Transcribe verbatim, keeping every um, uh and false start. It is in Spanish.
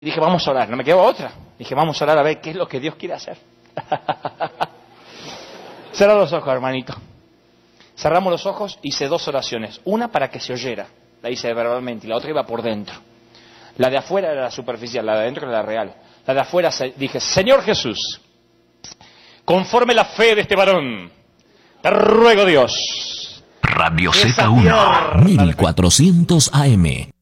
Dije, vamos a orar, no me quedó otra. Dije, vamos a orar a ver qué es lo que Dios quiere hacer. Cerra los ojos, hermanito. Cerramos los ojos, hice dos oraciones. Una para que se oyera, la hice verbalmente, y la otra iba por dentro. La de afuera era la superficial, la de adentro era la real. La de afuera dije, Señor Jesús, conforme la fe de este varón, te ruego, Dios. Radio Z uno, mil cuatrocientos A M.